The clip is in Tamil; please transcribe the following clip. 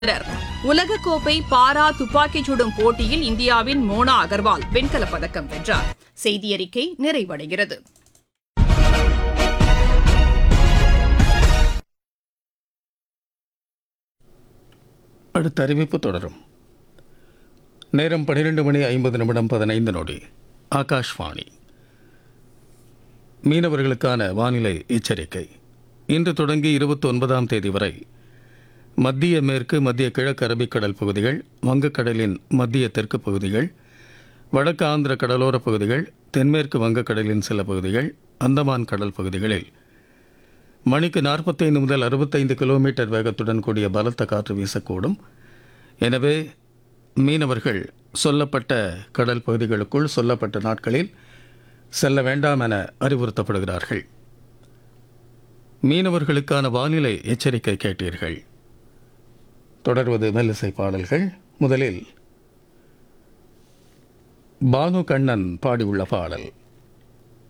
உலகக்கோப்பை பாரா துப்பாக்கிச் சுடும் போட்டியில் இந்தியாவின் மோனா அகர்வால் வெண்கலப் பதக்கம் வென்றார். செய்தியறிக்கை நிறைவடைகிறது. அடுத்த அறிவிப்பு தொடரும். நேரம் 12:50 ஆகாஷ்வாணி. மீனவர்களுக்கான வானிலை எச்சரிக்கை. இன்று தொடங்கி 29ஆம் தேதி வரை மத்திய மேற்கு மத்திய கிழக்கு அரபிக்கடல் பகுதிகள், வங்கக்கடலின் மத்திய தெற்கு பகுதிகள், வடக்கு ஆந்திர கடலோரப் பகுதிகள், தென்மேற்கு வங்கக்கடலின் சில பகுதிகள், அந்தமான் கடல் பகுதிகளில் மணிக்கு 45 முதல் 65 கிலோமீட்டர் வேகத்துடன் கூடிய பலத்த காற்று வீசக்கூடும். எனவே மீனவர்கள் சொல்லப்பட்ட கடல் பகுதிகளுக்குள் சொல்லப்பட்ட நாட்களில் செல்ல வேண்டாம் என அறிவுறுத்தப்படுகிறார்கள். மீனவர்களுக்கான வானிலை எச்சரிக்கை கேட்டீர்கள். தொடர்வது மெல்லிசை பாடல்கள். முதலில் பானு கண்ணன் பாடியுள்ள பாடல்.